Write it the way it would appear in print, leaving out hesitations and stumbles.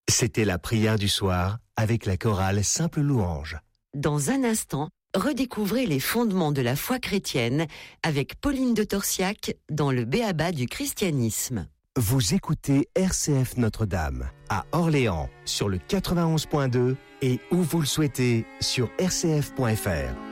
C'était la prière du soir avec la chorale Simple Louange. Dans un instant, redécouvrez les fondements de la foi chrétienne avec Pauline de Torsiac dans le B.A.B.A. du christianisme. Vous écoutez RCF Notre-Dame à Orléans sur le 91.2 et où vous le souhaitez sur rcf.fr.